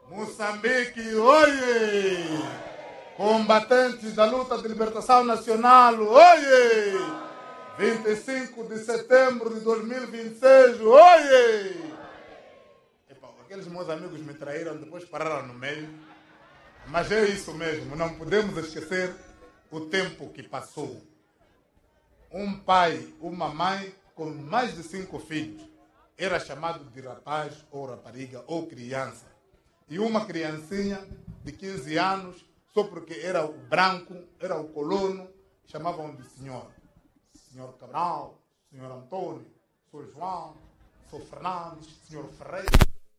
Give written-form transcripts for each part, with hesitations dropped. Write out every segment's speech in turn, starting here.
Moçambique, oie! Combatentes da luta de libertação nacional, oie! 25 de setembro de 2026, oie! Epa, aqueles meus amigos me traíram, depois pararam no meio. Mas é isso mesmo, não podemos esquecer o tempo que passou. Um pai, uma mãe com mais de 5 filhos era chamado de rapaz ou rapariga ou criança. E uma criancinha de 15 anos, só porque era o branco, era o colono, chamavam de senhor. Senhor Cabral, senhor Antônio, senhor João, senhor Fernandes, senhor Ferreira.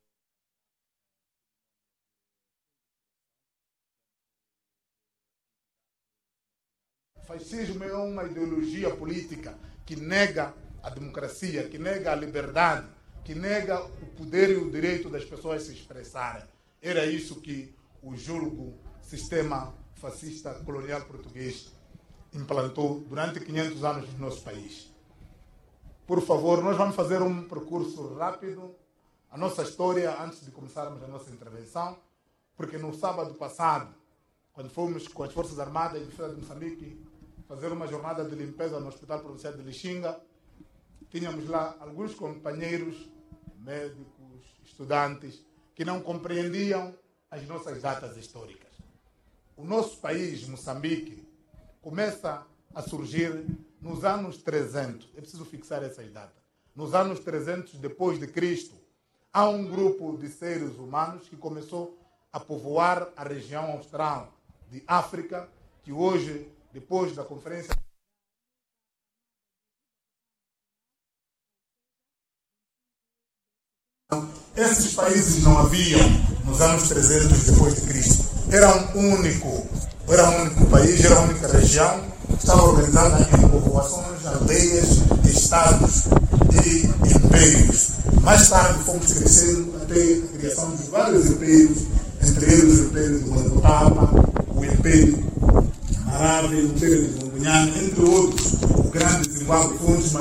O fascismo é uma ideologia política que nega a democracia, que nega a liberdade, que nega o poder e o direito das pessoas se expressarem. Era isso que o julgo sistema fascista colonial português implantou durante 500 anos no nosso país. Por favor, nós vamos fazer um percurso rápido, a nossa história, antes de começarmos a nossa intervenção, porque no sábado passado, quando fomos com as Forças Armadas e Defesa de Moçambique fazer uma jornada de limpeza no Hospital Provincial de Lixinga, tínhamos lá alguns companheiros, médicos, estudantes, que não compreendiam as nossas datas históricas. O nosso país, Moçambique, começa a surgir nos anos 300. É preciso fixar essas datas. Nos anos 300 depois de Cristo, há um grupo de seres humanos que começou a povoar a região austral de África, que hoje, depois da conferência esses países não haviam nos anos 300 depois de Cristo. Era um único país, era uma única região, estava organizada em povoações, aldeias, estados e impérios. Mais tarde fomos crescendo até a criação de vários impérios, entre eles o Império do Guanotapa, o Império Árabe, o Império de Mungunhana, entre outros, o Grande Zimbábue Fundos.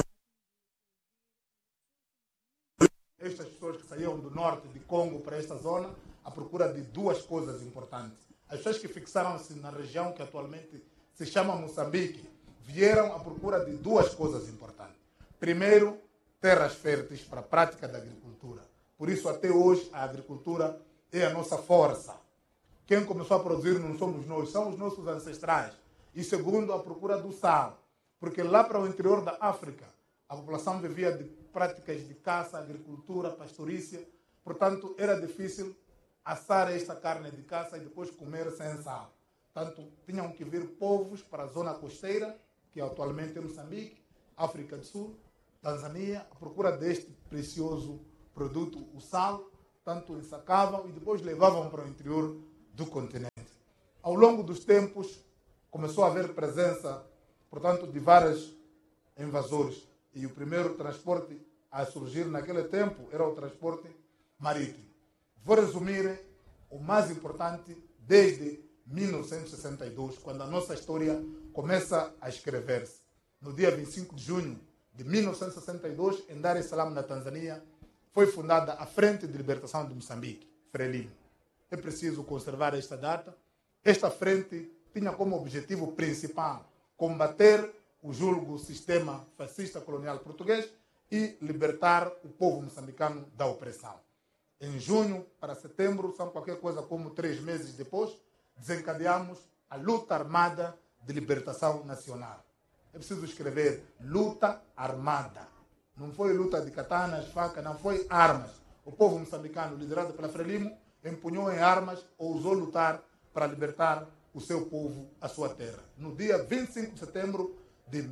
Estas pessoas que saíam do norte de Congo para esta zona à procura de duas coisas importantes. As pessoas que fixaram-se na região que atualmente se chama Moçambique vieram à procura de duas coisas importantes. Primeiro, terras férteis para a prática da agricultura. Por isso, até hoje, a agricultura é a nossa força. Quem começou a produzir não somos nós, são os nossos ancestrais. E segundo, a procura do sal. Porque lá para o interior da África, a população vivia de práticas de caça, agricultura, pastorícia. Portanto, era difícil assar esta carne de caça e depois comer sem sal. Portanto, tinham que vir povos para a zona costeira, que atualmente é Moçambique, África do Sul, Tanzânia, à procura deste precioso produto, o sal. Tanto ensacavam e depois levavam para o interior do continente. Ao longo dos tempos, começou a haver presença, portanto, de vários invasores. E o primeiro transporte a surgir naquele tempo era o transporte marítimo. Vou resumir o mais importante desde 1962, quando a nossa história começa a escrever-se. No dia 25 de junho de 1962, em Dar es Salaam, na Tanzânia, foi fundada a Frente de Libertação de Moçambique, Frelimo. É preciso conservar esta data. Esta frente tinha como objetivo principal combater o julgo sistema fascista colonial português e libertar o povo moçambicano da opressão. Em junho para setembro, são qualquer coisa como 3 meses depois, desencadeamos a luta armada de libertação nacional. É preciso escrever luta armada. Não foi luta de katanas, facas, não foi armas. O povo moçambicano, liderado pela Frelimo, empunhou em armas, ousou lutar para libertar o seu povo, a sua terra. No dia 25 de setembro de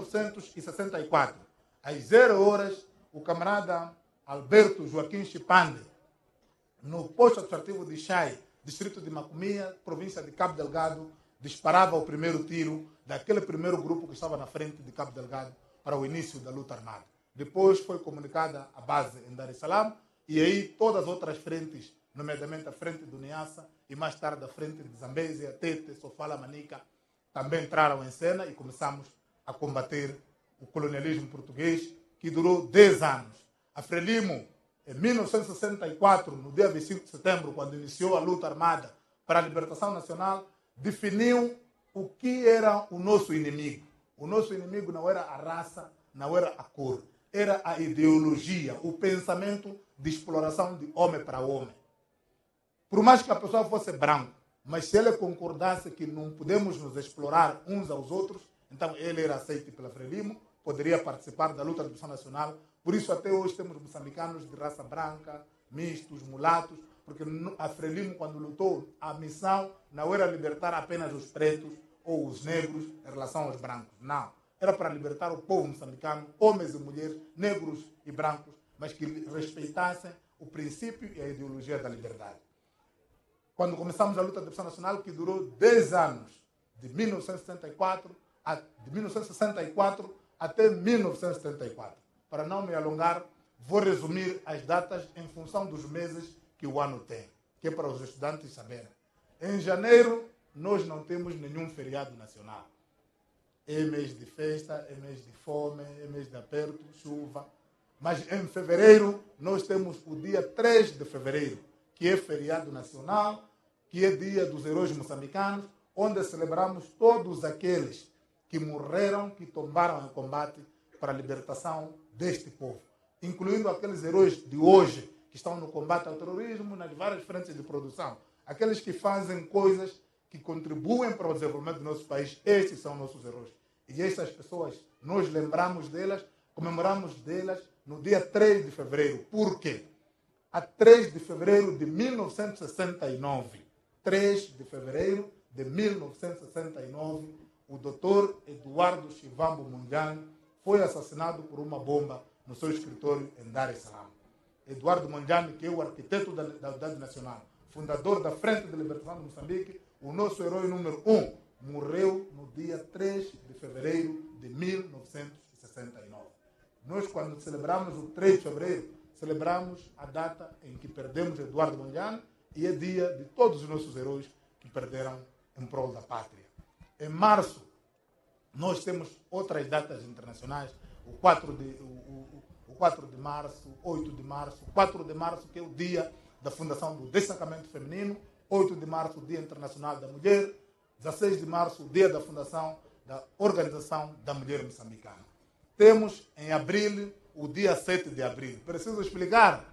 1964, às 0 horas, o camarada Alberto Joaquim Chipande, no posto administrativo de Xai, distrito de Macomia, província de Cabo Delgado, disparava o primeiro tiro daquele primeiro grupo que estava na frente de Cabo Delgado para o início da luta armada. Depois foi comunicada a base em Dar es Salaam e aí todas as outras frentes, nomeadamente a frente do Niassa e mais tarde a frente de Zambésia, Tete, Sofala, Manica, também entraram em cena e começamos a combater o colonialismo português, que durou 10 anos. A Frelimo Em 1964, no dia 25 de setembro, quando iniciou a luta armada para a libertação nacional, definiu o que era o nosso inimigo. O nosso inimigo não era a raça, não era a cor, era a ideologia, o pensamento de exploração de homem para homem. Por mais que a pessoa fosse branca, mas se ele concordasse que não podemos nos explorar uns aos outros, então ele era aceito pela Frelimo, poderia participar da luta de libertação nacional. Por isso até hoje temos moçambicanos de raça branca, mistos, mulatos, porque a Frelimo, quando lutou, a missão não era libertar apenas os pretos ou os negros em relação aos brancos. Não. Era para libertar o povo moçambicano, homens e mulheres, negros e brancos, mas que respeitassem o princípio e a ideologia da liberdade. Quando começamos a luta de libertação nacional, que durou 10 anos, de 1964 até 1974. Para não me alongar, vou resumir as datas em função dos meses que o ano tem, que é para os estudantes saberem. Em janeiro, nós não temos nenhum feriado nacional. É mês de festa, é mês de fome, é mês de aperto, chuva. Mas em fevereiro, nós temos o dia 3 de fevereiro, que é feriado nacional, que é dia dos heróis moçambicanos, onde celebramos todos aqueles que morreram, que tombaram em combate para a libertação deste povo, incluindo aqueles heróis de hoje que estão no combate ao terrorismo, nas várias frentes de produção, aqueles que fazem coisas que contribuem para o desenvolvimento do nosso país. Estes são nossos heróis. E essas pessoas, nós lembramos delas, comemoramos delas no dia 3 de fevereiro. Por quê? A 3 de fevereiro de 1969, 3 de fevereiro de 1969, o Dr. Eduardo Shivambu Mondlane foi assassinado por uma bomba no seu escritório em Dar es Salaam. Eduardo Mondlane, que é o arquiteto da Unidade Nacional, fundador da Frente de Libertação de Moçambique, o nosso herói número 1, morreu no dia 3 de fevereiro de 1969. Nós, quando celebramos o 3 de fevereiro, celebramos a data em que perdemos Eduardo Mondlane e é dia de todos os nossos heróis que perderam em prol da pátria. Em março, nós temos outras datas internacionais, o 4 de março, 8 de março, 4 de março, que é o dia da fundação do destacamento feminino, 8 de março, o Dia Internacional da Mulher, 16 de março, o dia da fundação da Organização da Mulher Moçambicana. Temos em abril, o dia 7 de abril. Preciso explicar?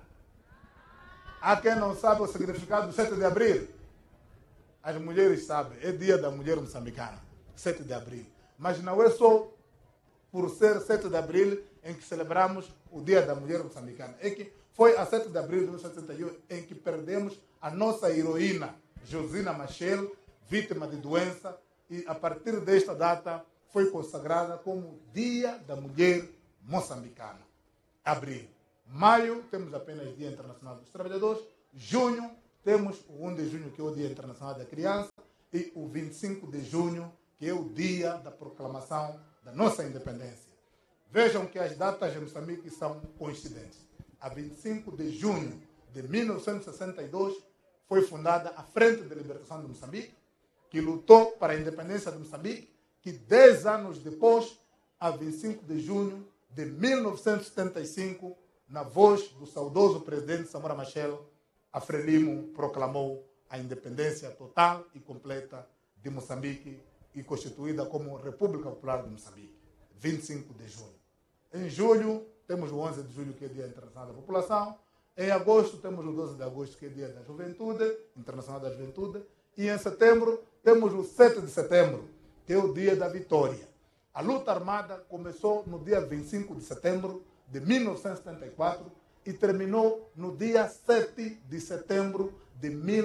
Há quem não sabe o significado do 7 de abril? As mulheres sabem, é dia da mulher moçambicana, 7 de abril. Mas não é só por ser 7 de abril em que celebramos o dia da mulher moçambicana. É que foi a 7 de abril de 1971 em que perdemos a nossa heroína, Josina Machel, vítima de doença, e a partir desta data foi consagrada como Dia da Mulher Moçambicana. Abril. Maio, temos apenas Dia Internacional dos Trabalhadores. Junho, temos o 1 de junho, que é o Dia Internacional da Criança, e o 25 de junho, que é o dia da proclamação da nossa independência. Vejam que as datas em Moçambique são coincidentes. A 25 de junho de 1962, foi fundada a Frente de Libertação de Moçambique, que lutou para a independência de Moçambique, que 10 anos depois, a 25 de junho de 1975, na voz do saudoso presidente Samora Machel, a Frelimo proclamou a independência total e completa de Moçambique e constituída como República Popular de Moçambique, 25 de junho. Em julho, temos o 11 de julho, que é Dia Internacional da População. Em agosto, temos o 12 de agosto, que é Dia da Juventude, Internacional da Juventude. E em setembro, temos o 7 de setembro, que é o Dia da Vitória. A luta armada começou no dia 25 de setembro de 1974 e terminou no dia 7 de setembro de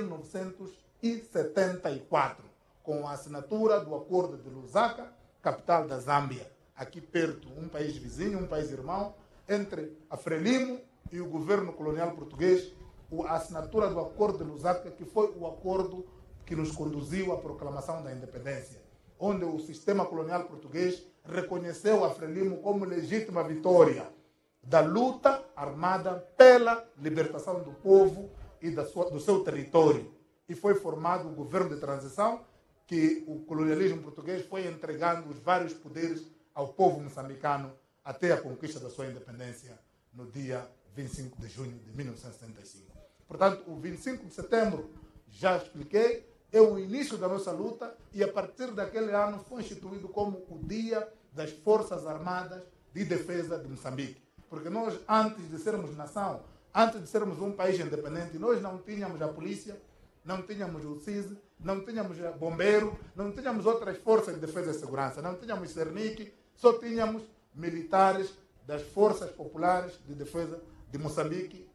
1974, com a assinatura do Acordo de Lusaka, capital da Zâmbia, aqui perto, um país vizinho, um país irmão, entre a Frelimo e o governo colonial português, a assinatura do Acordo de Lusaka, que foi o acordo que nos conduziu à proclamação da independência, onde o sistema colonial português reconheceu a Frelimo como legítima vitória da luta armada pela libertação do povo e do seu território. E foi formado o governo de transição, que o colonialismo português foi entregando os vários poderes ao povo moçambicano até a conquista da sua independência no dia 25 de junho de 1975. Portanto, o 25 de setembro, já expliquei, é o início da nossa luta e a partir daquele ano foi instituído como o Dia das Forças Armadas de Defesa de Moçambique. Porque nós, antes de sermos nação, antes de sermos um país independente, nós não tínhamos a polícia, não tínhamos o CISE, não tínhamos bombeiro, não tínhamos outras forças de defesa e segurança, não tínhamos CERNIC, só tínhamos militares das Forças Populares de Defesa de Moçambique,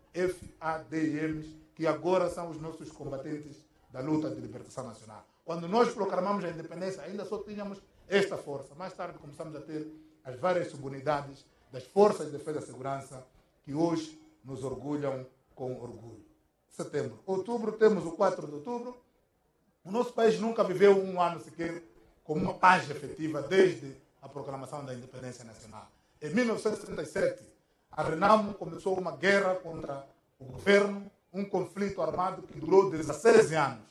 FADMs, que agora são os nossos combatentes da luta de libertação nacional. Quando nós proclamamos a independência, ainda só tínhamos esta força. Mais tarde começamos a ter as várias subunidades das Forças de Defesa e Segurança, que hoje nos orgulham com orgulho. Setembro. Outubro, temos o 4 de outubro. O nosso país nunca viveu um ano sequer com uma paz efetiva desde a proclamação da independência nacional. Em 1937, a Renamo começou uma guerra contra o governo, um conflito armado que durou 16 anos.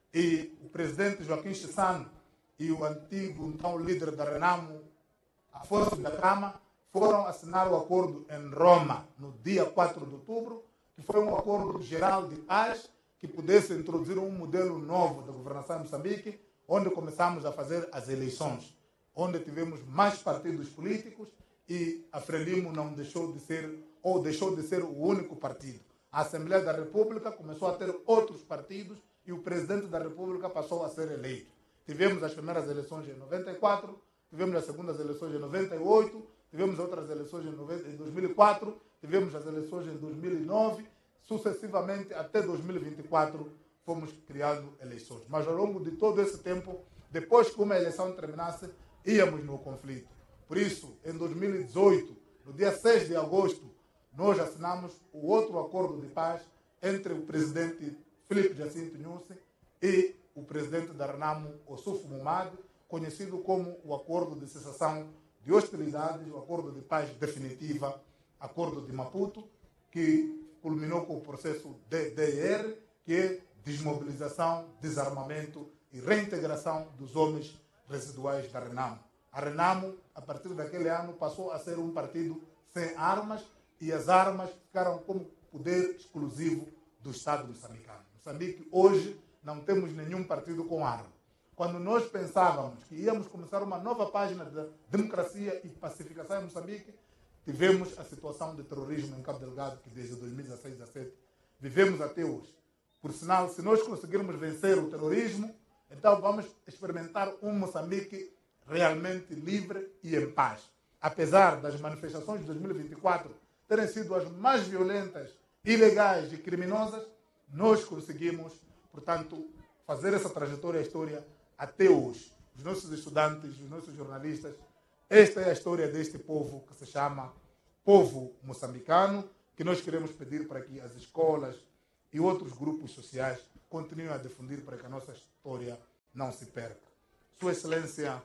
E o presidente Joaquim Chissano e o antigo então líder da Renamo, Afonso da Gama, foram assinar o acordo em Roma no dia 4 de outubro, que foi um acordo geral de paz que pudesse introduzir um modelo novo de governação em Moçambique, onde começamos a fazer as eleições, onde tivemos mais partidos políticos e a Frelimo não deixou de ser, ou deixou de ser o único partido. A Assembleia da República começou a ter outros partidos e o presidente da República passou a ser eleito. Tivemos as primeiras eleições em 94, tivemos as segundas eleições em 98, tivemos outras eleições em 2004, tivemos as eleições em 2009, sucessivamente até 2024 fomos criando eleições. Mas ao longo de todo esse tempo, depois que uma eleição terminasse, íamos no conflito. Por isso, em 2018, no dia 6 de agosto, nós assinamos o outro acordo de paz entre o presidente Filipe Jacinto Nyusi e o presidente da Renamo, Ossufo Mumad, conhecido como o Acordo de Cessação de Hostilidades, o Acordo de Paz Definitiva, Acordo de Maputo, que culminou com o processo DDR, que é desmobilização, desarmamento e reintegração dos homens residuais da Renamo. A Renamo, a partir daquele ano, passou a ser um partido sem armas e as armas ficaram como poder exclusivo do Estado moçambicano. Moçambique, hoje, não temos nenhum partido com arma. Quando nós pensávamos que íamos começar uma nova página de democracia e pacificação em Moçambique, tivemos a situação de terrorismo em Cabo Delgado, que desde 2016 a 2017 vivemos até hoje. Por sinal, se nós conseguirmos vencer o terrorismo, então vamos experimentar um Moçambique realmente livre e em paz. Apesar das manifestações de 2024 terem sido as mais violentas, ilegais e criminosas, nós conseguimos, portanto, fazer essa trajetória histórica até hoje. Os nossos estudantes, os nossos jornalistas, esta é a história deste povo que se chama povo moçambicano, que nós queremos pedir para que as escolas e outros grupos sociais continuem a difundir para que a nossa história não se perca. Sua Excelência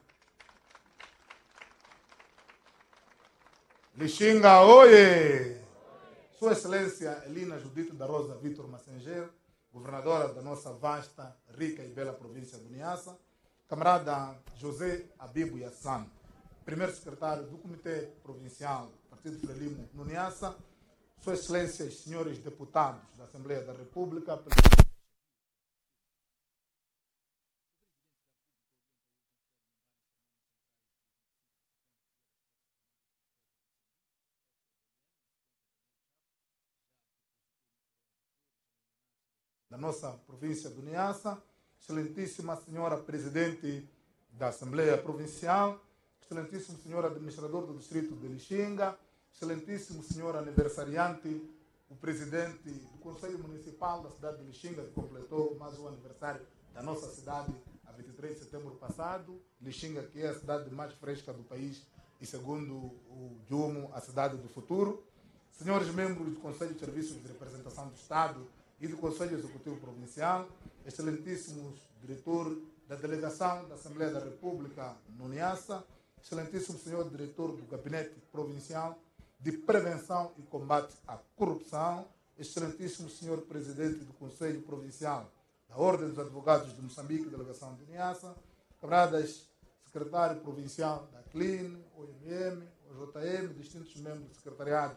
Lixinga, oie! Sua Excelência Elina Judite da Rosa Vítor Massenger, governadora da nossa vasta, rica e bela província do Niassa, camarada José Abibo Yassan, primeiro secretário do Comitê Provincial do Partido Frelimo no Niassa, Sua Excelência, senhores deputados da Assembleia da República, da nossa província do Niassa, excelentíssima senhora Presidente da Assembleia Provincial, excelentíssimo senhor Administrador do Distrito de Lixinga, excelentíssimo senhor aniversariante, o Presidente do Conselho Municipal da cidade de Lixinga, que completou mais um aniversário da nossa cidade a 23 de setembro passado. Lixinga, que é a cidade mais fresca do país e, segundo o Jumo, a cidade do futuro. Senhores membros do Conselho de Serviços de Representação do Estado e do Conselho Executivo Provincial, excelentíssimos diretor da Delegação da Assembleia da República no Niassa, excelentíssimo senhor diretor do Gabinete Provincial de Prevenção e Combate à Corrupção, excelentíssimo senhor presidente do Conselho Provincial da Ordem dos Advogados de Moçambique, Delegação de Niassa, camaradas secretário provincial da CLIN, OMM, OJM, distintos membros do secretariado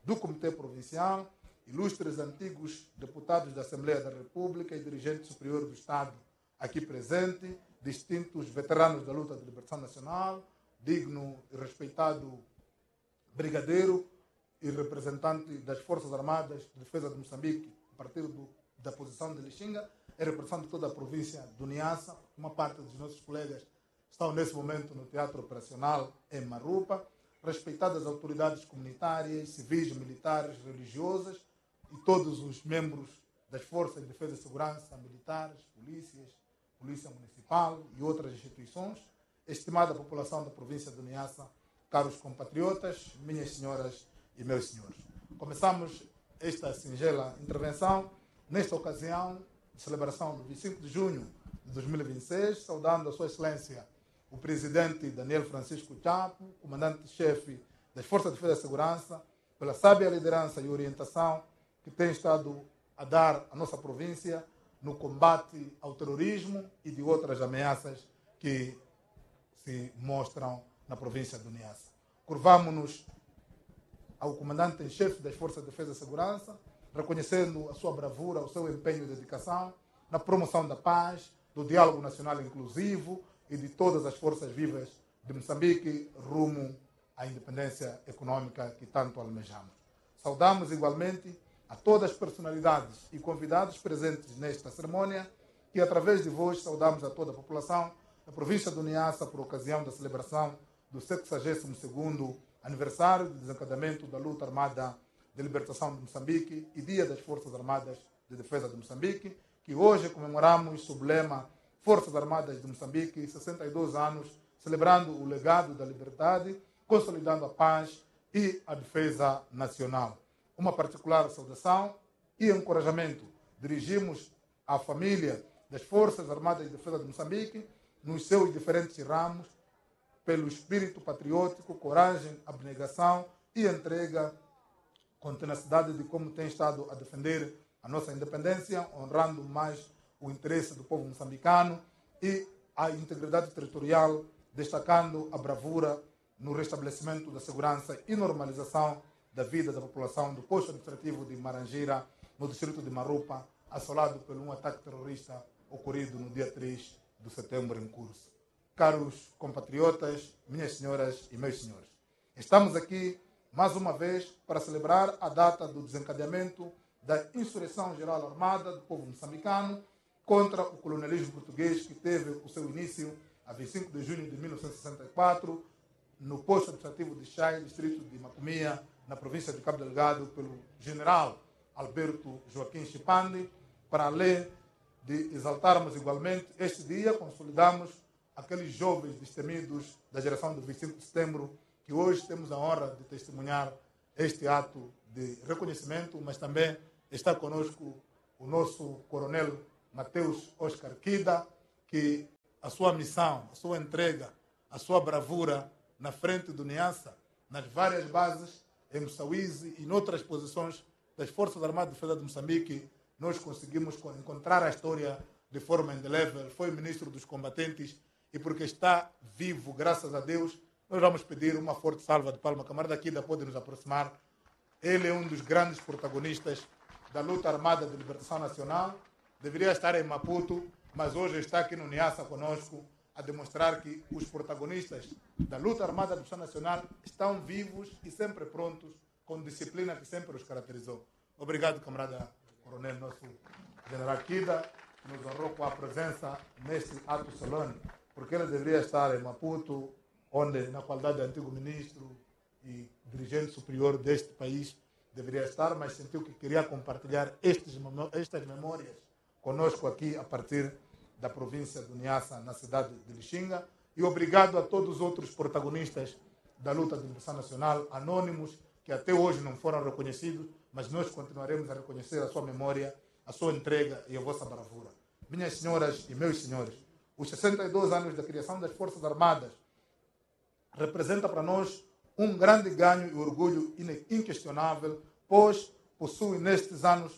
do Comitê Provincial, ilustres antigos deputados da Assembleia da República e dirigente superior do Estado aqui presente, distintos veteranos da luta de libertação nacional, digno e respeitado brigadeiro e representante das Forças Armadas de Defesa de Moçambique, a partir da posição de Lixinga, e representante de toda a província do Niassa. Uma parte dos nossos colegas estão nesse momento no Teatro Operacional em Marupa, respeitadas autoridades comunitárias, civis, militares, religiosas e todos os membros das Forças de Defesa e Segurança, militares, Polícia Municipal e outras instituições, estimada população da província do Niassa, caros compatriotas, minhas senhoras e meus senhores. Começamos esta singela intervenção nesta ocasião de celebração do 25 de junho de 2026, saudando a Sua Excelência o Presidente Daniel Francisco Chapo, Comandante-Chefe das Forças de Defesa e Segurança, pela sábia liderança e orientação que tem estado a dar à nossa província no combate ao terrorismo e de outras ameaças que se mostram na província do Niassa. Curvamos-nos ao Comandante-em-Chefe das Forças de Defesa e Segurança, reconhecendo a sua bravura, o seu empenho e dedicação na promoção da paz, do diálogo nacional inclusivo e de todas as forças vivas de Moçambique rumo à independência econômica que tanto almejamos. Saudamos igualmente a todas as personalidades e convidados presentes nesta cerimônia que, através de vós, saudamos a toda a população da província do Niassa por ocasião da celebração do 72º aniversário de desencadeamento da luta armada de libertação de Moçambique e Dia das Forças Armadas de Defesa de Moçambique, que hoje comemoramos sob o lema Forças Armadas de Moçambique, 62 anos, celebrando o legado da liberdade, consolidando a paz e a defesa nacional. Uma particular saudação e encorajamento dirigimos à família das Forças Armadas de Defesa de Moçambique, nos seus diferentes ramos, pelo espírito patriótico, coragem, abnegação e entrega com tenacidade de como tem estado a defender a nossa independência, honrando mais o interesse do povo moçambicano e a integridade territorial, destacando a bravura no restabelecimento da segurança e normalização da vida da população do posto administrativo de Marangira, no distrito de Marupa, assolado por um ataque terrorista ocorrido no dia 3 de setembro em curso. Caros compatriotas, minhas senhoras e meus senhores, estamos aqui mais uma vez para celebrar a data do desencadeamento da insurreição geral armada do povo moçambicano contra o colonialismo português que teve o seu início a 25 de junho de 1964 no posto administrativo de Chay, distrito de Macomia, na província de Cabo Delgado, pelo general Alberto Joaquim Chipande. Para além de exaltarmos igualmente este dia, consolidamos aqueles jovens destemidos da geração do 25 de setembro, que hoje temos a honra de testemunhar este ato de reconhecimento, mas também está conosco o nosso coronel Mateus Oscar Kida, que a sua missão, a sua entrega, a sua bravura na frente do Niassa, nas várias bases, em Moçawize e em outras posições das Forças Armadas de Defesa de Moçambique, nós conseguimos encontrar a história de forma indelével. Foi ministro dos combatentes e porque está vivo, graças a Deus, nós vamos pedir uma forte salva de palma. Camarada Kida pode nos aproximar. Ele é um dos grandes protagonistas da luta armada de libertação nacional. Deveria estar em Maputo, mas hoje está aqui no Niassa conosco a demonstrar que os protagonistas da luta armada de libertação nacional estão vivos e sempre prontos, com disciplina que sempre os caracterizou. Obrigado, camarada coronel, nosso general Kida, que nos honrou com a presença neste ato solene, porque ele deveria estar em Maputo, onde, na qualidade de antigo ministro e dirigente superior deste país, deveria estar, mas sentiu que queria compartilhar estas memórias conosco aqui, a partir da província do Niassa, na cidade de Lixinga. E obrigado a todos os outros protagonistas da luta de libertação nacional, anônimos, que até hoje não foram reconhecidos, mas nós continuaremos a reconhecer a sua memória, a sua entrega e a vossa bravura. Minhas senhoras e meus senhores, os 62 anos da criação das Forças Armadas representa para nós um grande ganho e orgulho inquestionável, pois possui nestes anos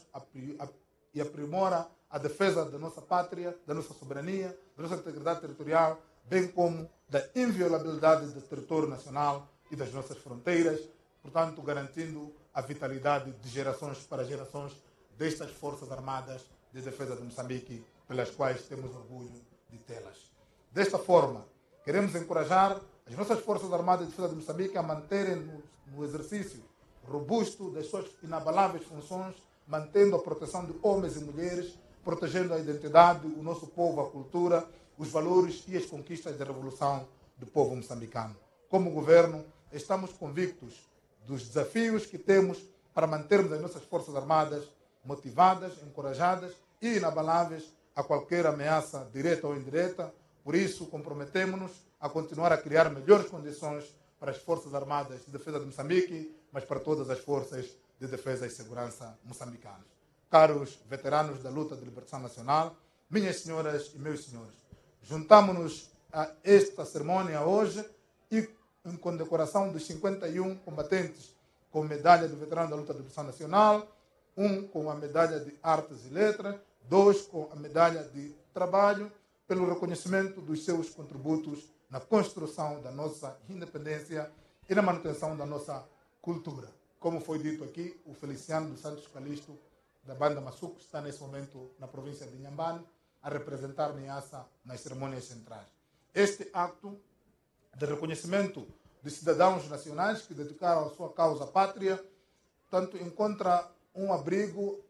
e aprimora a defesa da nossa pátria, da nossa soberania, da nossa integridade territorial, bem como da inviolabilidade do território nacional e das nossas fronteiras, portanto, garantindo a vitalidade de gerações para gerações destas Forças Armadas de Defesa de Moçambique, pelas quais temos orgulho de tê-las. Desta forma, queremos encorajar as nossas Forças Armadas de Defesa de Moçambique a manterem no exercício robusto das suas inabaláveis funções, mantendo a proteção de homens e mulheres, protegendo a identidade, o nosso povo, a cultura, os valores e as conquistas da revolução do povo moçambicano. Como governo, estamos convictos dos desafios que temos para mantermos as nossas Forças Armadas motivadas, encorajadas e inabaláveis a qualquer ameaça direta ou indireta. Por isso, comprometemos-nos a continuar a criar melhores condições para as Forças Armadas de Defesa de Moçambique, mas para todas as forças de defesa e segurança moçambicanas. Caros veteranos da luta de libertação nacional, minhas senhoras e meus senhores, juntamos-nos a esta cerimônia hoje e em condecoração dos 51 combatentes com medalha de veterano da luta de libertação nacional, um com a medalha de Artes e Letras, 2 com a medalha de Trabalho, pelo reconhecimento dos seus contributos na construção da nossa independência e na manutenção da nossa cultura. Como foi dito aqui, o Feliciano dos Santos Calixto, da banda Massuco, está nesse momento na província de Inhambane, a representar Niassa nas cerimônias centrais. Este acto de reconhecimento de cidadãos nacionais que dedicaram a sua causa pátria, tanto encontra um abrigo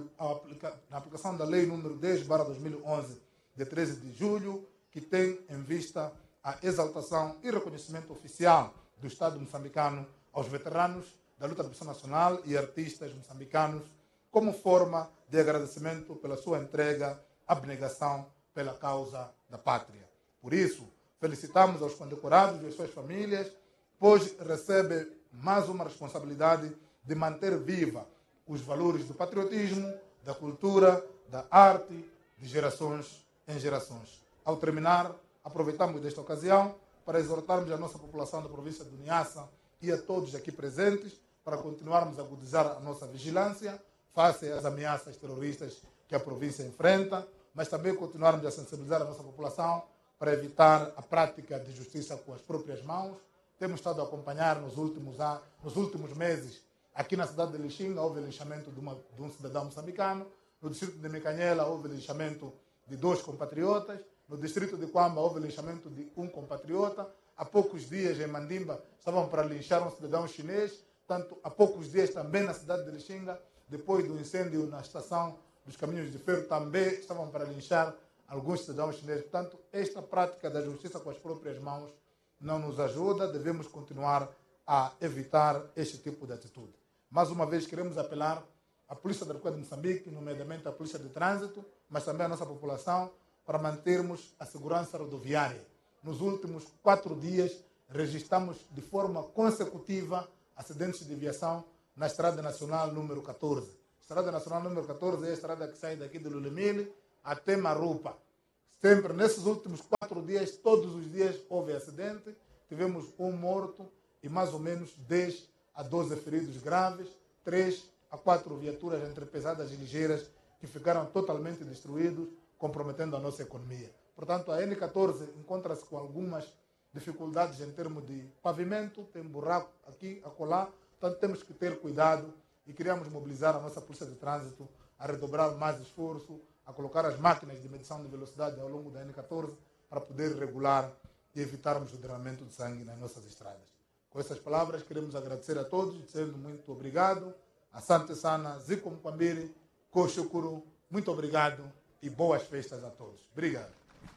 na aplicação da Lei número 10/2011, de 13 de julho, que tem em vista a exaltação e reconhecimento oficial do Estado moçambicano aos veteranos da luta de libertação nacional e artistas moçambicanos, como forma de agradecimento pela sua entrega, abnegação pela causa da pátria. Por isso, felicitamos aos condecorados e as suas famílias, pois recebe mais uma responsabilidade de manter viva os valores do patriotismo, da cultura, da arte, de gerações em gerações. Ao terminar, aproveitamos desta ocasião para exortarmos a nossa população da província de Niassa e a todos aqui presentes para continuarmos a agudizar a nossa vigilância face às ameaças terroristas que a província enfrenta, mas também continuarmos a sensibilizar a nossa população para evitar a prática de justiça com as próprias mãos. Temos estado a acompanhar nos últimos meses, aqui na cidade de Lixinga, houve linchamento de um cidadão moçambicano, no distrito de Mecanhela houve linchamento de 2 compatriotas, no distrito de Quamba houve linchamento de um compatriota, há poucos dias em Mandimba estavam para linchar um cidadão chinês, tanto há poucos dias também na cidade de Lixinga, depois do incêndio na estação dos caminhos de ferro, também estavam para linchar alguns cidadãos chineses. Portanto, esta prática da justiça com as próprias mãos não nos ajuda, devemos continuar a evitar este tipo de atitude. Mais uma vez, queremos apelar à Polícia da República de Moçambique, nomeadamente à Polícia de Trânsito, mas também à nossa população, para mantermos a segurança rodoviária. Nos últimos 4 dias, registramos de forma consecutiva acidentes de viação na Estrada Nacional número 14. Estrada Nacional número 14 é a estrada que sai daqui de Lulimile até Marupa. Sempre, nesses últimos 4 dias, todos os dias houve acidente, tivemos um morto e mais ou menos 10 a 12 feridos graves, 3 a 4 viaturas entre pesadas e ligeiras que ficaram totalmente destruídos, comprometendo a nossa economia. Portanto, a N14 encontra-se com algumas dificuldades em termos de pavimento, tem buraco aqui, acolá, portanto temos que ter cuidado e queríamos mobilizar a nossa Polícia de Trânsito a redobrar mais esforço, a colocar as máquinas de medição de velocidade ao longo da N14 para poder regular e evitarmos o derramamento de sangue nas nossas estradas. Com essas palavras, queremos agradecer a todos, dizendo muito obrigado. Asante Sana, Zico Mkwambiri, Koshukuru, muito obrigado e boas festas a todos. Obrigado.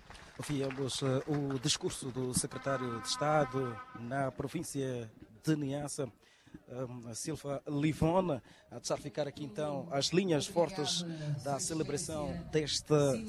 Ouvimos o discurso do secretário de Estado na província de Niassa, Silva Livona, a deixar ficar aqui então as linhas fortes da celebração deste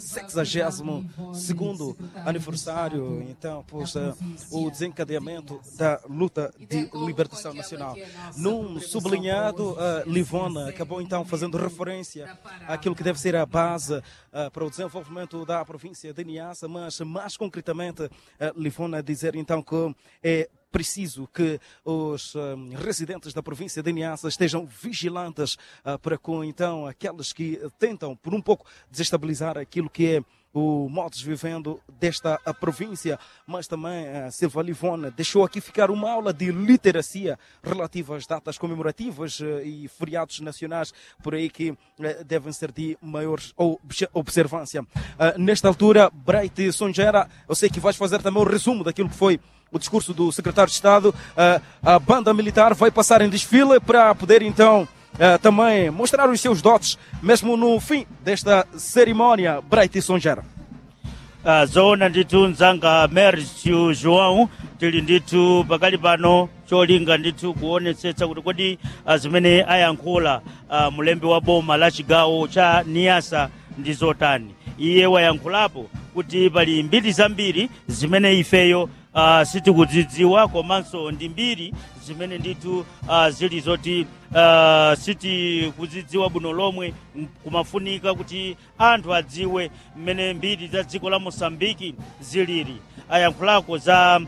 62º aniversário, então, pois, o desencadeamento da luta de libertação nacional. Num sublinhado, Livona acabou então fazendo referência àquilo que deve ser a base para o desenvolvimento da província de Niassa, mas mais concretamente, Livona dizer então que é preciso que os residentes da província de Niassa estejam vigilantes para com então aqueles que tentam por um pouco desestabilizar aquilo que é o modus vivendo desta província, mas também Silva Livona deixou aqui ficar uma aula de literacia relativa às datas comemorativas e feriados nacionais por aí que devem ser de maior observância. Nesta altura, Bright Sonjera, eu sei que vais fazer também o resumo daquilo que foi o discurso do secretário de Estado. A banda militar vai passar em desfile para poder então também mostrar os seus dotes, mesmo no fim desta cerimônia. Bright Sonjera. Zona ndithu nzanga Mércio João tili ndithu pakali pano cholinga ndithu kuonetsetsa kuti kodi zimene ayankhula mulembi wa boma la chigawo cha Niassa ndi zotani. Iye wayankhulapo kuti pali mbiri zambiri zimene ifeyo sitikudzidziwa komanso ndi mbiri zimene ndithu zili zoti sitikudzidziwa bwino lomwe, kumafunika kuti anthu adziwe mmene mbiri za dziko la Mosambiki zilili. Ayankhulako za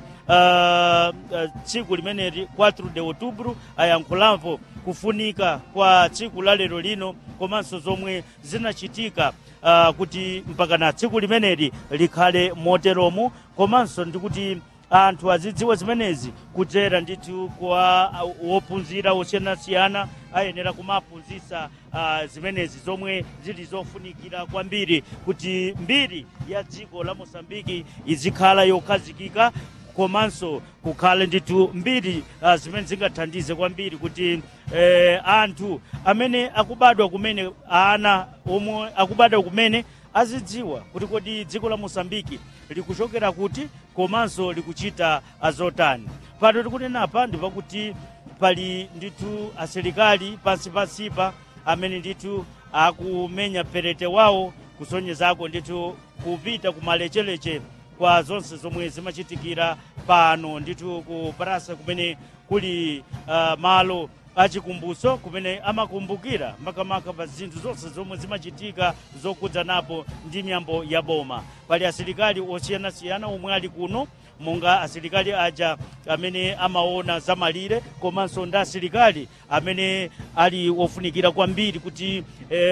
tsiku limeneli 4 de outubro, ayankhulapo kufunika kwa tsiku la lero lino komanso zomwe zinachitika kuti mpaka na tsiku limeneli likhale moteromo, komanso ndikuti anthu azidziwa zimenezi kudzera ndithu kwa wophunzira osiyanasiyana ayenera kumaphunzitsa zimenezi zomwe zili zofunikira kwambiri kuti mbiri ya dziko la Mosambiki izikhala yokhazikika, komanso kukhale ndithu mbiri zimene zingathandize kwambiri kuti anthu amene akubadwa kumene, ana omwe akubadwa kumene azidziwa kuti kodi dziko la Mosambiki likuchokera kuti komanso likuchita azotani. Pano tikunenapa ndi pakuti pali ndithu asilikali pansipansipa amene ndithu akumenya perete wawo kusonyezako ndithu kupita kumalecheleche kwa zonse zomwe zimachitikira pano ndithu ku Praça kumene kuli malo achikumbuso kumene amakumbukira makamaka pa zinthu zonse zomwe zimachitika zokudzanapo ndi miyambo ya boma. Pali asilikali osiyanasiyana omwe ali kuno, monga asilikali aja amene amaona zamalire, komanso ndi asilikali amene ali ofunikira kwambiri kuti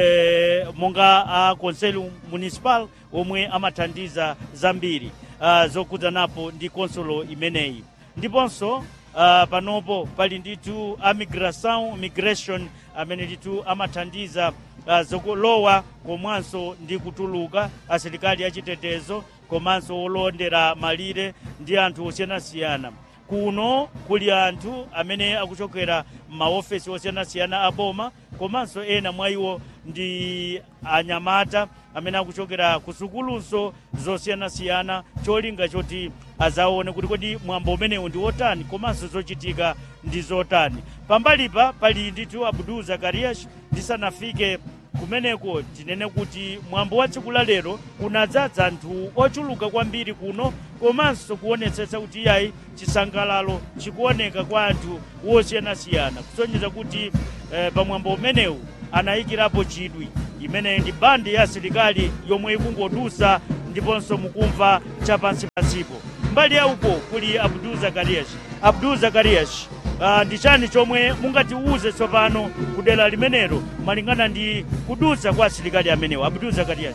monga a Conselho Municipal omwe amathandiza zambiri zokudzanapo ndi konsolo imeneyi. Ndiponso panopo pali ndithu migration amene ndithu amathandiza zokulowa komanso ndi kutuluka, asilikali achitetezo komanso olondera malire ndi anthu osiyanasiyana. Kuno kuli anthu amene akuchokera maofesi osiyanasiyana a boma, komanso ena mwa iwo ndi anyamata amene akuchokera ku sukulunso zosiyanasiyana, cholinga choti azaone kuti kodi mwambo umenewu ndi wotani komanso zochitika ndi zotani. Pambalipa pali ndithu Abdul Zakarias. Ndisanafike kumeneko tinene kuti mwambo wa tsiku la lero unadzadza anthu ochuluka kwambiri kuno, komanso kuonetsetsa kuti yayi chisangalalo chikuoneka kwa anthu wosiyanasiyana, kusonyeza kuti pamwambo umenewu anayikirapo chidwi imene ndi bandi ya asilikali yomwe ikungodusa, ndiponso mukumva chapansipansipo. Mbali ya uko kuli Abdul Zakarias. Abdul Zakarias, ndi chani chomwe mungatiuze tsopano kudera limenelo malingana ndi kudusa kwa asilikali amenewo? Abdul Zakarias.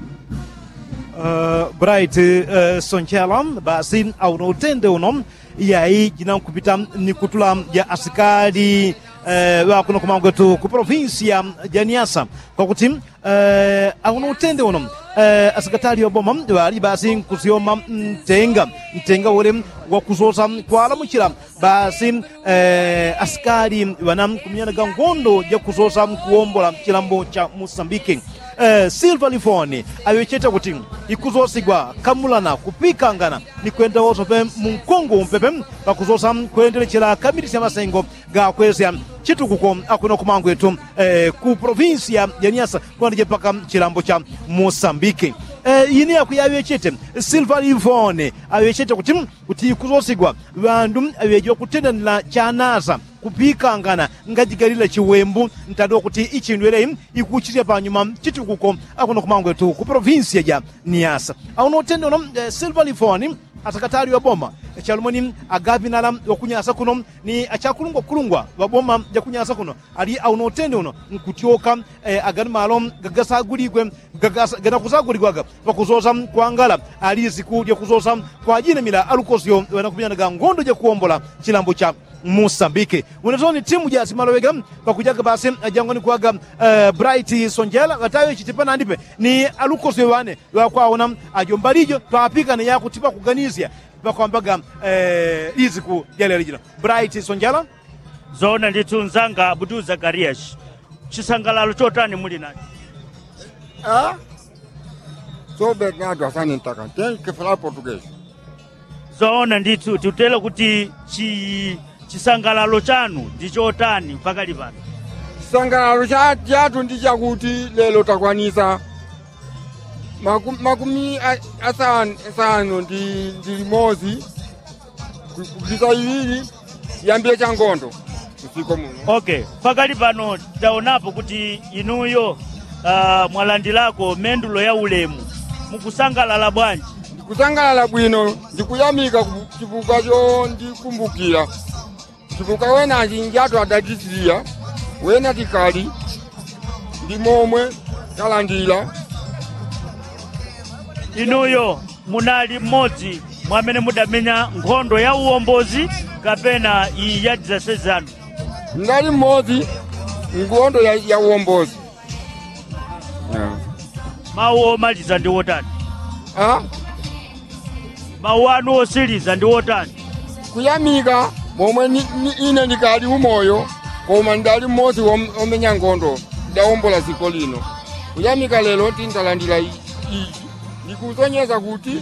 Bright Sonjera, basi auno utende uno yayi jinankupita ni kutula ya asikali wakuno kumangwetu ku provinsia ya Niassa kwakuti auno utende uno asikatali oboma wali basi kusioma mtenga ule wakuzosa kwa lamuchira basi asikali wana kumyana gangondo ya kuzosa kuombola chilambo cha Mosambiki. Silva Livona awecheta kuti ikuzosigwa kamulana kupikangana ni kwenda wosope munkongo mpepe pakuzosa kuendelechera kamiti ya masengo ga kwezya chitukuko akuno kumangwetu ku provinsia ya Niassa kwa ndije paka chilambo cha Mosambiki. Yini akuyawechete Silva Livona awecheta kuti ikuzosigwa vandu awejo kutendanira chanaza kupikangana ngajigalira chiwembu ntado kuti ichindwere ikuchitira panyuma chitukuko akuno kumangwetu ku provinsia ya Niassa. Auno tendo Silva Livona atakatali wa boma chalumani agabinala okunyasa kuno ni achakulungwa baboma ja kunyasa kuno ali aunotende uno nkutyoka agani malo gagasa guligwe gana kuzaguligwaga bakuzoza kwangala ali ziku ya kuzoza kwa jina mila alukozyo wanakupinanaga ngondo ja kuombola chilambo cha Mosambike. Unazoni timu ja simalowega bakujaga basi jangoni kuaga Bright Sonjela gatayo chitipana ndipe ni alukozyo wane wakwaona ajombalijo twapika na ya kutipa kuganizia bakwambaga iziku yale lijina Bright Sonjela zona nditunzanga Abdul Zakarias chisangalalo chotani muli nani so Bernardo asani ntaka ke fala português zona nditu tutela kuti chisangalalo chanu ndichotani pakali pano chisangalalo chatu ndichakuti lelo takwanisa makumi asanu ndi limozi kupita iwiri yambie changondo usiko muno. Okay, pakali pano taonapo kuti inuyo mwalandilako mendulo ya ulemu mukusangalala bwanji? Ndikusangalala bwino ndikuyamika chipuka cho ndikumbukira chipuka wena njinjato adadisiya wena tikali ndimomwe talandila. Inuyo munali mmodzi mwamene mudamenya nkhondo ya uwombozi kapena iyi ya dzasezano? Ndali mmodzi nkhondo ya uwombozi. Mawu omaliza ndi wotani? Mawu anu osiliza ndi wotani? Kuyamika momwe ine ndikali umoyo koma ndali mmodzi omenya nkhondo ndawombola dziko lino. Kuyamika lero tindalandira iyi ndikuzonyeza kuti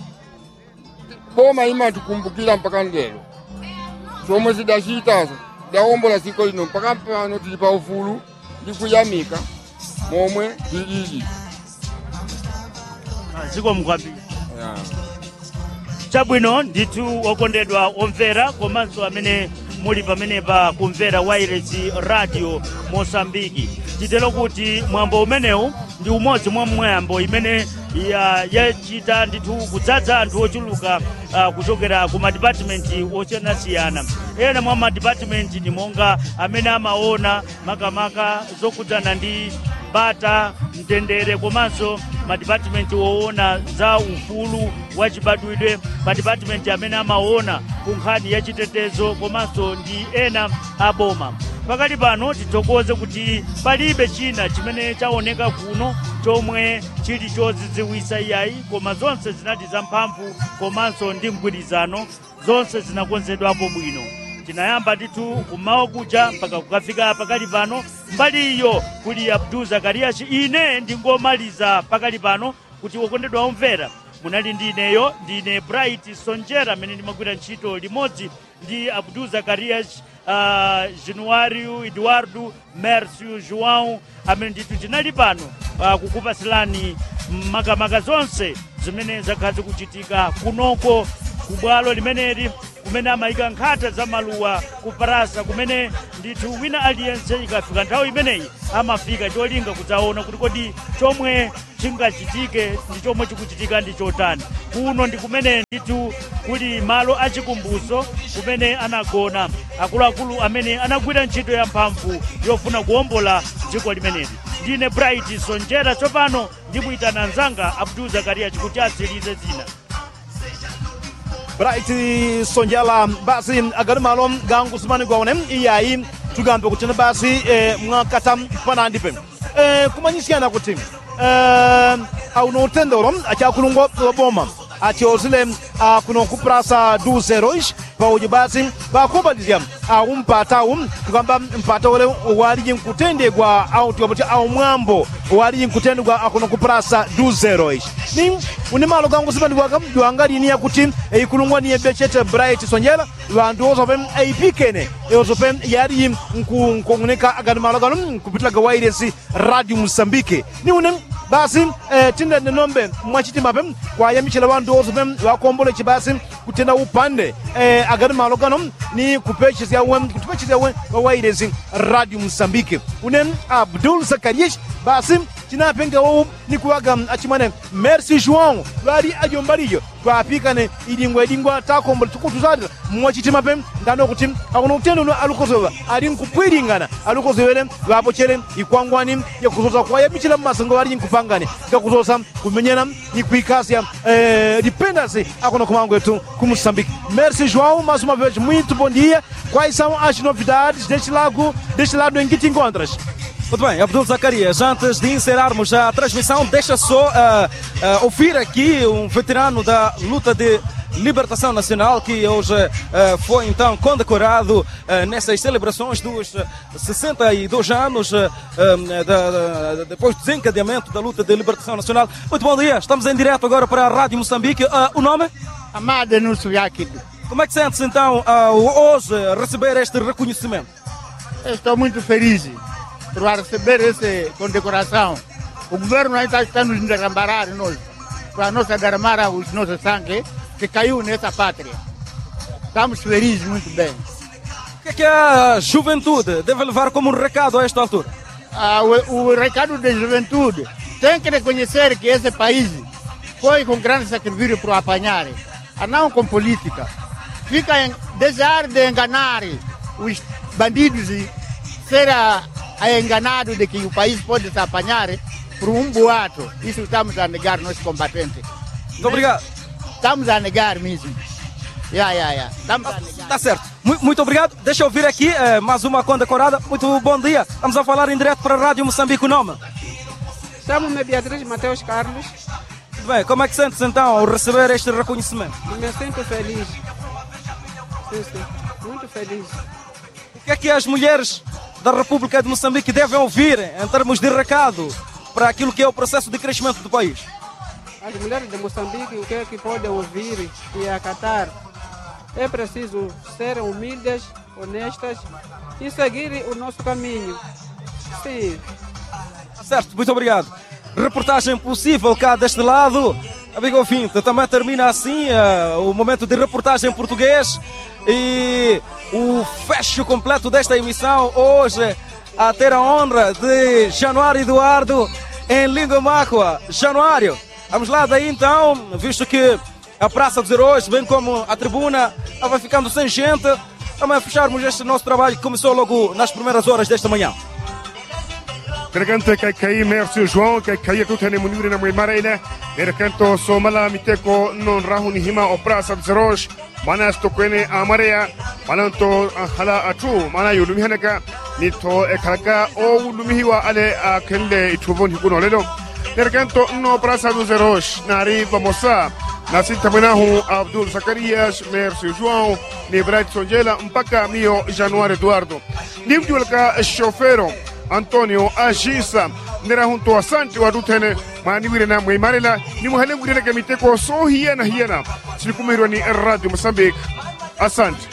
boma imatukumbukira mpaka lero somwe zidachitazo ndawombola dziko lino mpaka pano tili pa ufulu ndikuyamika momwe tilili. Ziko mkwambiri. Chabwino nditu okondedwa omvera komanso amene muli pamenepa kumvera wireless radio Mosambiki. Titelo kuti mwambo umenewu ndi umodzi mwa mwambo imene yachita ndithu kudzadza anthu ochuluka kuchokera ku department osiyanasiyana. Ena mwa department ndi monga amene amaona makamaka zokudzana ndi bata mtendere komanso department woona za ufulu wachibadwidwe, department amene amaona kunkhani ya chitetezo komanso ndi ena aboma. Pakali pano titokoze kuti palibe china chimene chaoneka kuno chomwe chili chodzidziwisa iyayi, koma zonse zinati zamphamvu komanso ndi mgwirizano, zonse zinakonzedwapo bwino. Tinayamba ndithu kumawa kuja mpaka kukafika pakali pano mbali iyo kuli Abdul Zakarias. Ine ndingomaliza pakali pano kuti okondedwa omvera munali ndine Bright Sonjera amene ndimagwira ntchito limodzi ndi Abdul Zakarias, Januário Eduardo, Mércio João amene ndithu tinali pano kukupasilani makamaka zonse zimene zakhazi kuchitika kunoko kubwalo limeneli kumene amayika nkhata za maluwa kuparasa kumene ndithu wina aliyense ikafika nthawi imeneyi amafika cholinga kudzaona kuti kodi chomwe chingachitike ndi chomwe chikuchitika ndi chotani. Kuno ndi kumene ndithu kuli malo achikumbuso kumene anagona akuluakulu amene anagwira ntchito ya mphamvu yofuna kuwombola dziko limeneli. Ndine Bright Sonjera, tsopano ndimuyitana anzanga Abdul Zakarias kuti atsirize zina. Bright Sonjala basi agari malo gangu sumani gwaone iyayi tugambe kuti basi mwakata panandipe kumanyisiana kuti aunotendoro achakulungwa boma achiozile kuno kuprasa 2-0 pauji basi bakubalizia umpatau tukamba mpata ule wali nkutendegwa au tukaboti au mwambo wali nkutendegwa kuno kuprasa 2-0 ni unimalo gangu sipandi duangali ni ya kuti ikulungwa ni ebechete Bright Sonjela wandu ozopem eipikene ozopem yari nkunguneka aganimalo ganu kupitila gawairesi radio Mosambike ni unem basi tinda nenombe mwachiti mapem kwa yamichela wandu ozopem wakombole chibasi kutenda upande aganimalo ganu ni kupechezi ya wairesi radio Mosambike unem Abdul Zakarias basi tinapenga wao ni kuwaga achimane merci João lari ajombariyo kwa pikane idingwa takombo tukutuzadira mwachitima pem ndano kuti akuno utendo no alukozowa ali nkupwiringana alukozowele vapochere ikwangwani yakuzoza kwa yabichira masango ali nkupangane ngakuzosa kumenyana ni kuikasya dependency akuno kumango yetu ku Moçambique. Merci João, mais uma vez muito bom dia. Quais são as novidades deste lado em que te encontras? Muito bem, Abdul Zacarias, antes de encerrarmos a transmissão, deixa só ouvir aqui um veterano da luta de libertação nacional que hoje foi então condecorado nessas celebrações dos 62 anos depois do desencadeamento da luta de libertação nacional. Muito bom dia, estamos em direto agora para a Rádio Moçambique. O nome? Amada Nusuyakid. Como é que sente-se então hoje receber este reconhecimento? Estou muito feliz por receber essa condecoração. O governo ainda está nos derramar nós, para nós derramar os nossos sangue que caiu nessa pátria. Estamos felizes, muito bem. O que a juventude deve levar como um recado a esta altura? O recado da juventude tem que reconhecer que esse país foi com grande sacrifício para apanhar, não com política. Fica em desejar de enganar os bandidos e ser enganado de que o país pode se apanhar por um boato. Isso estamos a negar, nós combatentes. Muito obrigado. Estamos a negar mesmo. Estamos a negar. Está certo. Muito obrigado. Deixa eu ouvir aqui mais uma condecorada. Muito bom dia. Estamos a falar em direto para a Rádio Moçambique. O nome? Chamo-me Beatriz Mateus Carlos. Muito bem. Como é que sentes então ao receber este reconhecimento? Me sinto feliz. Sim. Muito feliz. O que as mulheres da República de Moçambique devem ouvir em termos de recado para aquilo que é o processo de crescimento do país? As mulheres de Moçambique, o que é que podem ouvir e acatar? É preciso ser humildes, honestas e seguir o nosso caminho. Sim. Certo, muito obrigado. Reportagem possível cá deste lado. Amigo ouvinte, também termina assim o momento de reportagem em português e o fecho completo desta emissão hoje a ter a honra de Januário Eduardo em língua máqua. Januário, vamos lá daí então, visto que a Praça dos Heróis, bem como a tribuna, vai ficando sem gente, vamos fecharmos este nosso trabalho que começou logo nas primeiras horas desta manhã. Tergante kai merci João kai tu tene munuri na marina nerkanto somala miteko non rahuni hima o Praça dos Heróis manas to kwene amarea mananto hala atu mana yulumi hanaka nito ekalaka o lumihiwa ale akende itubon hikuno ledo nerkanto no Praça dos Heróis nari vamosa nasita menahu Abdul Zacarias merci João ni Bright Sonjela mpaka mio Januário Eduardo nimjulka chofero Antonio Agisa nera junto a Santi wadutene maniwire na mwimarela ni muhale ngure na miteko so hiena silikumiro ni Radio Moçambique. Asante.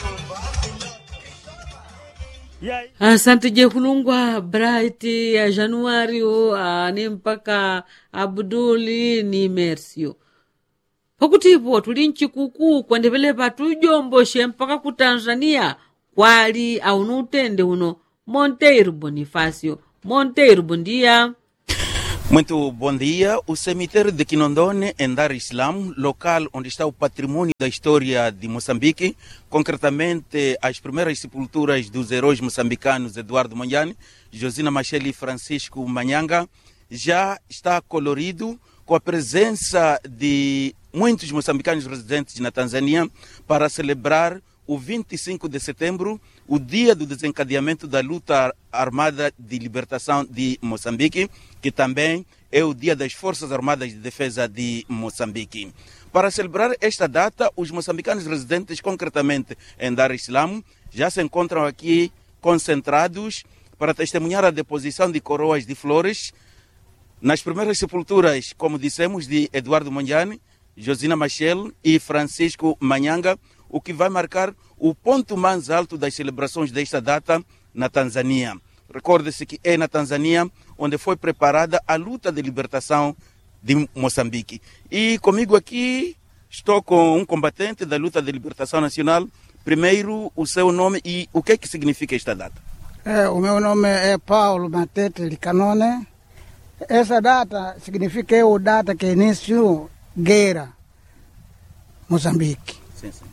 Asante je kulungwa Bright ya Januário ni mpaka Abduli ni Mercio. Pakutipo tuli nchikuku kwendevele patujomboshe mpaka ku Tanzania kwali aunutende uno Monteiro Bonifácio. Monteiro, bom dia. Muito bom dia. O cemitério de Quinondone, em Dar es Salaam, local onde está o patrimônio da história de Moçambique, concretamente as primeiras sepulturas dos heróis moçambicanos Eduardo Mondlane, Josina Machel e Francisco Manyanga, já está colorido com a presença de muitos moçambicanos residentes na Tanzânia para celebrar o 25 de setembro, o dia do desencadeamento da luta armada de libertação de Moçambique, que também é o dia das Forças Armadas de Defesa de Moçambique. Para celebrar esta data, os moçambicanos residentes, concretamente em Dar es Salaam, já se encontram aqui concentrados para testemunhar a deposição de coroas de flores nas primeiras sepulturas, como dissemos, de Eduardo Mondlane, Josina Machel e Francisco Manyanga, o que vai marcar o ponto mais alto das celebrações desta data na Tanzânia. Recorde-se que é na Tanzânia onde foi preparada a luta de libertação de Moçambique. E comigo aqui estou com um combatente da luta de libertação nacional. Primeiro, o seu nome e o que significa esta data? O meu nome é Paulo Matete Licanone. Essa data significa que é a data que iniciou guerra Moçambique. Sim, sim.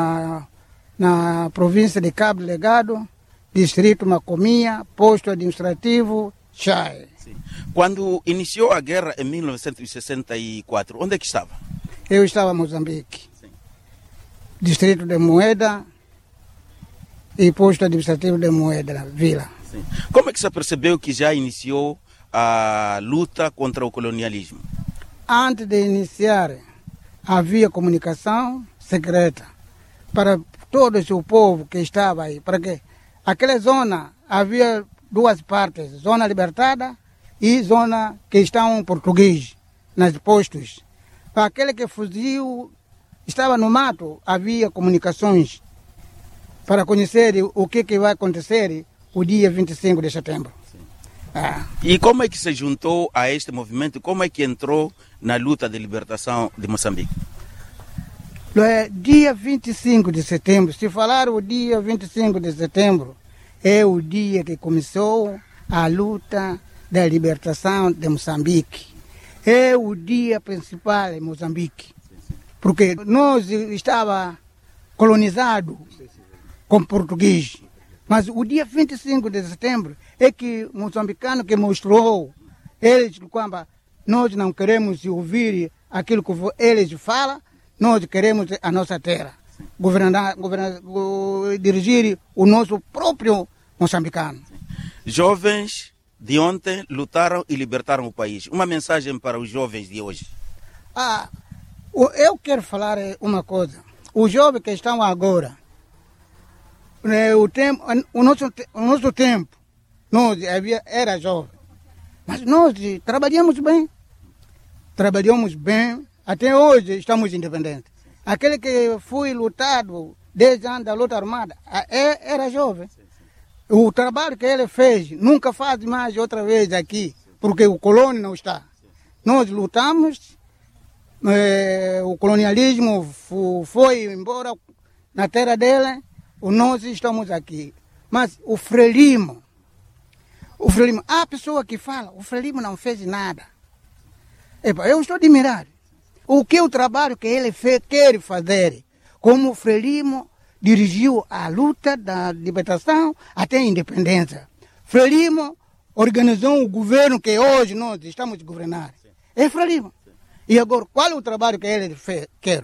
Na província de Cabo Delgado, distrito Macomia, posto administrativo Chai. Sim. Quando iniciou a guerra em 1964, onde é que estava? Eu estava em Moçambique. Sim. Distrito de Moeda e posto administrativo de Moeda, Vila. Sim. Como é que você percebeu que já iniciou a luta contra o colonialismo? Antes de iniciar, havia comunicação secreta para todo o povo que estava aí. Porque aquela zona havia duas partes, zona libertada e zona que estão português, nos postos. Para aquele que fugiu, estava no mato, havia comunicações para conhecer o que vai acontecer o dia 25 de setembro. E como é que se juntou a este movimento? Como é que entrou na luta de libertação de Moçambique? Dia 25 de setembro, se falar o dia 25 de setembro, é o dia que começou a luta da libertação de Moçambique. É o dia principal em Moçambique, porque nós estava colonizado com português. Mas o dia 25 de setembro é que o moçambicano que mostrou, eles, quando nós não queremos ouvir aquilo que eles falam, nós queremos a nossa terra, dirigir o nosso próprio moçambicano. Jovens de ontem lutaram e libertaram o país. Uma mensagem para os jovens de hoje. Eu quero falar uma coisa. Os jovens que estão agora, o nosso tempo, nós era jovem, mas nós trabalhamos bem, até hoje estamos independentes. Aquele que foi lutado 10 anos da luta armada, era jovem. O trabalho que ele fez, nunca faz mais outra vez aqui, porque o colônia não está. Nós lutamos, o colonialismo foi embora na terra dele, nós estamos aqui. Mas o Frelimo, há pessoa que fala, o Frelimo não fez nada. Eu estou admirado. O trabalho que ele quer fazer, como o Frelimo dirigiu a luta da libertação até a independência. Frelimo organizou o governo que hoje nós estamos governando. É Frelimo. E agora, qual é o trabalho que ele quer?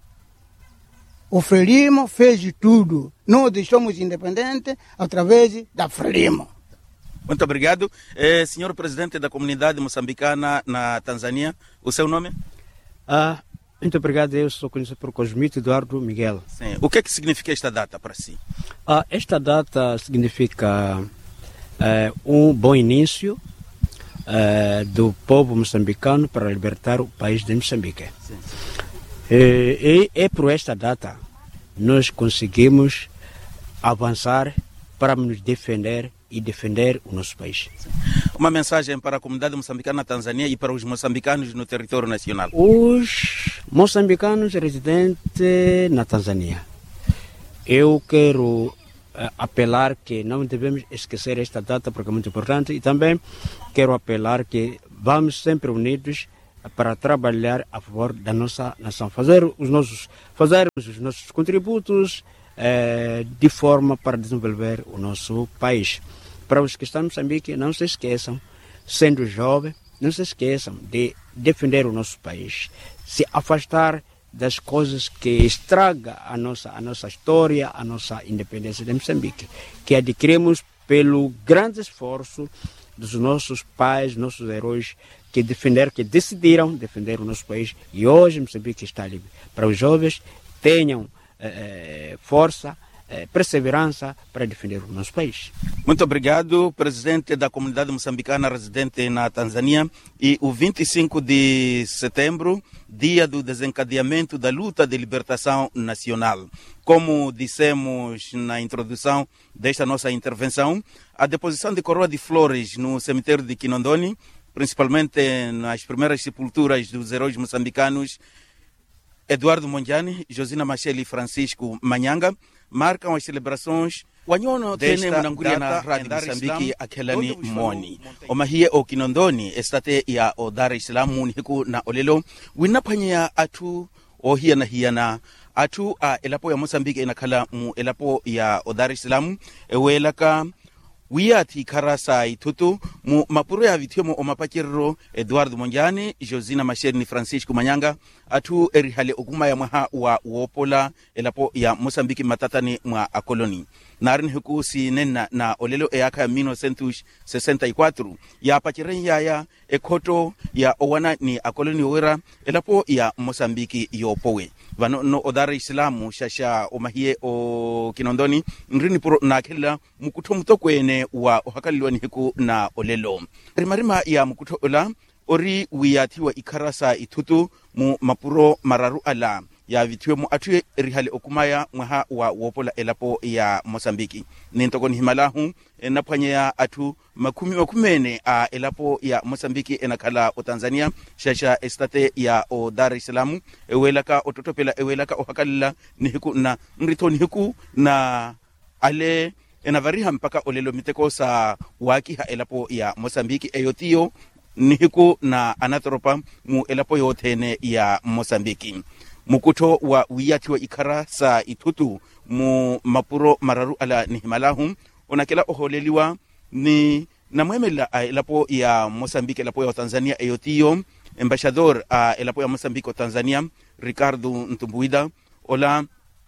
O Frelimo fez de tudo. Nós estamos independentes através da Frelimo. Muito obrigado. Senhor presidente da comunidade moçambicana na Tanzânia, o seu nome? Muito obrigado. Eu sou conhecido por Cosmito Eduardo Miguel. Sim. O que é que significa esta data para si? Esta data significa um bom início do povo moçambicano para libertar o país de Moçambique. Sim. E por esta data nós conseguimos avançar para nos defender e defender o nosso país. Uma mensagem para a comunidade moçambicana na Tanzânia e para os moçambicanos no território nacional. Os moçambicanos residentes na Tanzânia, eu quero apelar que não devemos esquecer esta data porque é muito importante, e também quero apelar que vamos sempre unidos para trabalhar a favor da nossa nação, fazer os nossos contributos de forma para desenvolver o nosso país. Para os que estão em Moçambique, não se esqueçam, sendo jovem, não se esqueçam de defender o nosso país, se afastar das coisas que estragam a nossa história, a nossa independência de Moçambique, que adquirimos pelo grande esforço dos nossos pais, nossos heróis, que decidiram defender o nosso país, e hoje Moçambique está livre. Para os jovens, tenham força, perseverança para defender o nosso país. Muito obrigado, presidente da comunidade moçambicana residente na Tanzânia. E o 25 de setembro, dia do desencadeamento da luta de libertação nacional. Como dissemos na introdução desta nossa intervenção, a deposição de coroa de flores no cemitério de Kinondoni, principalmente nas primeiras sepulturas dos heróis moçambicanos Eduardo Mondlane, Josina Machel e Francisco Manhanga, marcam as celebrações wanyono tene munanguria na radio Msambiki akhelani moni omahiye o Kinondoni estate ya o Dar es Salaam nihiku na olelo winapanya atu o hiyana atu elapo ya Mosambiki inakhala mu elapo ya o Dar es Salaam ewelaka wiyati karasa itutu mu mapuro ya vitiomo o mapakirro Eduardo Monjane, Josina Masherini, Francisco Manyanga atu erihale okuma ya mwaha wa uopola elapo ya Mosambiki matatani mwa akoloni narin huku si nena na olelo eaka 1964 ya pakiren ya ekoto ya owana ni akoloni wera elapo ya Mosambiki yopowe vano no odare Islamu shasha omahie o Kinondoni nrini puro na kila mukuto mutokwene wa ohakalilwa ni huku na olelo rimarima ya mukuto ola ori wiyatiwa ikarasa itutu mu mapuro mararu ala ya vitiwe mu atu rihale okumaya mwaha wa wopola elapo ya Mosambiki nintokoni himalahu napanye ya atu makumene elapo ya Mosambiki enakala o Tanzania shasha estate ya o Dar es Salaam ewelaka ototopela ewelaka ohakalila nihiku na nritoni hiku na ale enavariha mpaka olelo miteko sa waki ha elapo ya Mosambiki eyotio nihiku na anatropa mu elapo yotene ya Mosambiki mukuto wa wiyati wa ikara sa itutu mu mapuro mararu ala nihimalahu onakela oholeliwa ni namwemela elapo ya Mosambiki elapo ya Tanzania eyotio embashador elapo ya Mosambiki Tanzania Ricardo Ntumbuida ola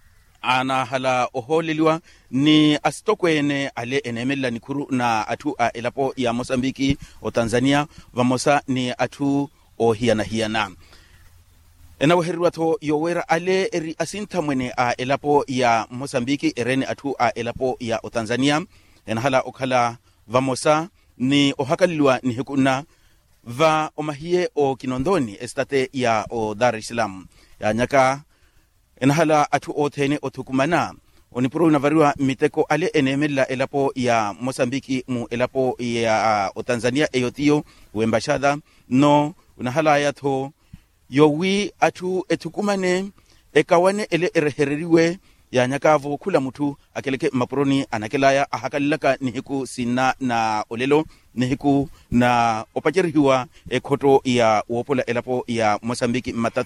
ana hala oholeliwa ni astokwene ale enemela nikuru na atu elapo ya Mosambiki o Tanzania vamosa ni atu o hiana enawaherwa to yowera ale eri asinta mwene elapo ya Mosambiki erene atu elapo ya o Tanzania enhala okhala vamosa ni ohakalilwa ni hekuna va omahie o Kinondoni estate ya o Dar es Salaam ya nyaka enhala atu otene otukumana onipuro unavariwa miteko ale enemela elapo ya Mosambiki mu elapo ya o Tanzania eyotio uembashada no unahala yato yowi atu etukumane ekawane ele erehereriwe ya nyakavo kula mutu akeleke mapuroni anakelaya ahakalilaka nihiku sina na olelo nihiku na opacheriwa ekoto ya uopola elapo ya Mosambiki matata